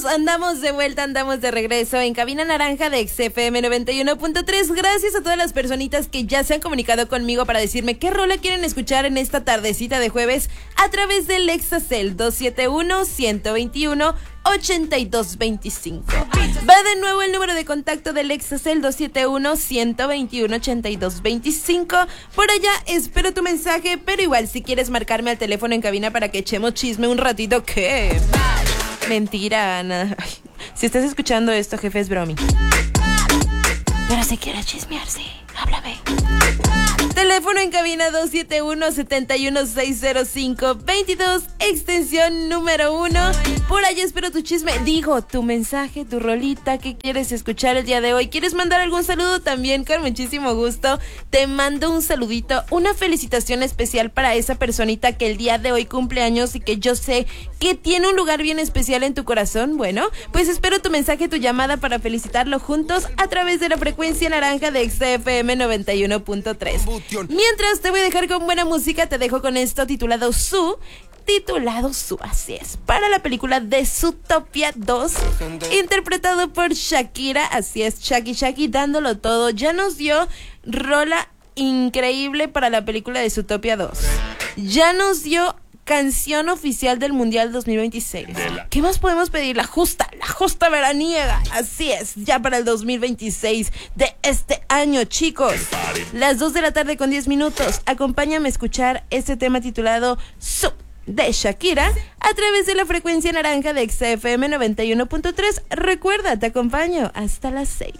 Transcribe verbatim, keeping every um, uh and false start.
Andamos de vuelta, andamos de regreso en Cabina Naranja de X F M noventa y uno punto tres. Gracias a todas las personitas que ya se han comunicado conmigo para decirme qué rola quieren escuchar en esta tardecita de jueves a través del Exacel dos siete uno, uno dos uno, ocho dos dos cinco. Va de nuevo el número de contacto del Exacel dos siete uno, uno dos uno, ocho dos dos cinco. Por allá espero tu mensaje, pero igual si quieres marcarme al teléfono en cabina para que echemos chisme un ratito, ¿qué? Mentira, Ana. Ay, si estás escuchando esto, jefe, es bromi. Pero si quieres chismear, sí, háblame. Teléfono en cabina dos siete uno, siete uno seis cero cinco, veintidós, extensión número uno. Por ahí espero tu chisme. Digo, tu mensaje, tu rolita, ¿qué quieres escuchar el día de hoy? ¿Quieres mandar algún saludo también? Con muchísimo gusto. Te mando un saludito, una felicitación especial para esa personita que el día de hoy cumple años y que yo sé que tiene un lugar bien especial en tu corazón. Bueno, pues espero tu mensaje, tu llamada para felicitarlo juntos a través de la frecuencia naranja de X F M noventa y uno punto tres. Mientras te voy a dejar con buena música, te dejo con esto titulado Su, titulado Su, así es, para la película de Zootopia dos, interpretado por Shakira, así es, Shaki Shaki dándolo todo, ya nos dio rola increíble para la película de Zootopia dos, ya nos dio canción oficial del Mundial dos mil veintiséis. ¿Qué más podemos pedir? La justa, la justa veraniega. Así es, ya para el dos mil veintiséis de este año, chicos. Las dos de la tarde con diez minutos. Acompáñame a escuchar este tema titulado Su, de Shakira, a través de la frecuencia naranja de X F M noventa y uno punto tres. Recuerda, te acompaño hasta las seis.